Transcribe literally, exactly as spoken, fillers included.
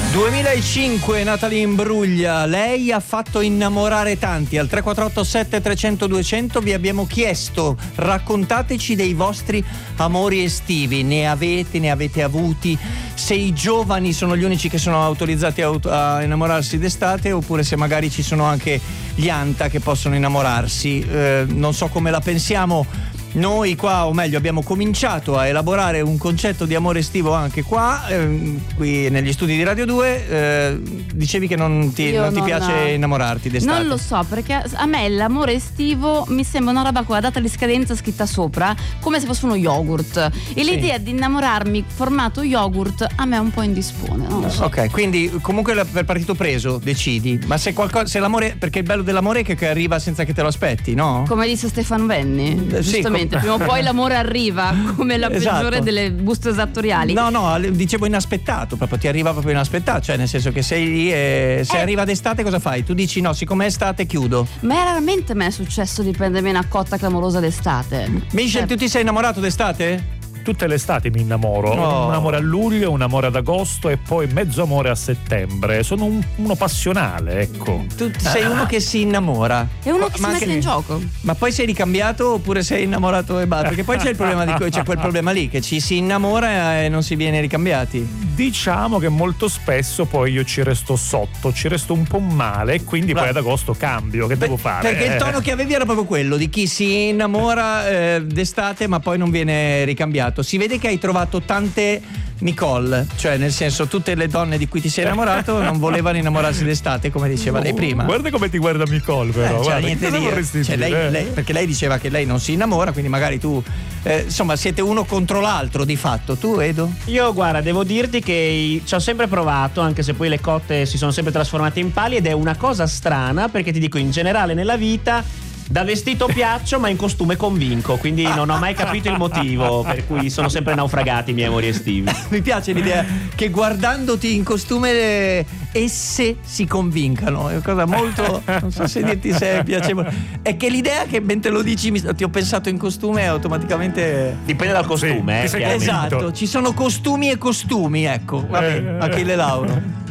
duemilacinque, Natalie Imbruglia. Lei ha fatto innamorare tanti. Al tre quattro otto sette trecento duecento vi abbiamo chiesto: raccontateci dei vostri amori estivi. Ne avete, ne avete avuti? Se i giovani sono gli unici che sono autorizzati a, a innamorarsi d'estate, oppure se magari ci sono anche gli anta che possono innamorarsi. Eh, non so come la pensiamo noi qua, o meglio abbiamo cominciato a elaborare un concetto di amore estivo anche qua, ehm, qui negli studi di Radio due. Eh, dicevi che non ti, non ti non, piace innamorarti d'estate. Non lo so, perché a me l'amore estivo mi sembra una roba con la data di scadenza scritta sopra, come se fosse uno yogurt, e Sì. l'idea di innamorarmi formato yogurt a me un po' indispone, non lo so. Ok, quindi comunque la- per partito preso decidi. Ma se qualcosa, se l'amore, perché il bello dell'amore è che, che arriva senza che te lo aspetti, no? Come disse Stefano Benni, Eh, sì, giustamente, com- prima o poi l'amore arriva, come la Esatto. peggiore delle buste esattoriali. No, no, dicevo inaspettato, proprio ti arriva proprio inaspettato, cioè nel senso che sei lì e se Eh. arriva d'estate cosa fai? Tu dici no, siccome è estate chiudo. Ma raramente mi è successo di prendermi una cotta clamorosa d'estate. Michel, Cioè, tu ti sei innamorato d'estate? Tutte le estati mi innamoro, Oh. un amore a luglio, un amore ad agosto e poi mezzo amore a settembre. Sono un- uno passionale, ecco. Tu sei uno che si innamora. È uno che si Ma mette anche- in gioco. Ma poi sei ricambiato oppure sei innamorato e basta? Perché poi c'è il problema di c'è quel problema lì che ci si innamora e non si viene ricambiati. Diciamo che molto spesso poi io ci resto sotto, ci resto un po' male e quindi Bravo. poi ad agosto cambio. Che devo fare? Perché il tono che avevi era proprio quello di chi si innamora eh, d'estate ma poi non viene ricambiato. Si vede che hai trovato tante Nicole, cioè nel senso tutte le donne di cui ti sei innamorato non volevano innamorarsi d'estate, come diceva lei prima. Guarda come ti guarda Nicole, però. Eh, cioè, guarda, niente cosa di dire. vorresti Cioè, lei- dire? lei- perché lei diceva che lei non si innamora, quindi magari tu eh, insomma siete uno contro l'altro di fatto. Tu, Edo? Io guarda, devo dirti che i- ci ho sempre provato, anche se poi le cotte si sono sempre trasformate in pali, ed è una cosa strana, perché ti dico, in generale nella vita da vestito piaccio, ma in costume convinco, quindi non ho mai capito il motivo per cui sono sempre naufragati i miei amori estivi. Mi piace l'idea che guardandoti in costume eh, esse si convincano. È una cosa molto, non so se dirti se è piacevole. È che l'idea che mentre lo dici mi- ti ho pensato in costume automaticamente. Dipende dal costume, Sì, eh, ti sei chiaramente. convinto. Esatto, ci sono costumi e costumi, ecco. Vabbè, Eh. Achille Lauro.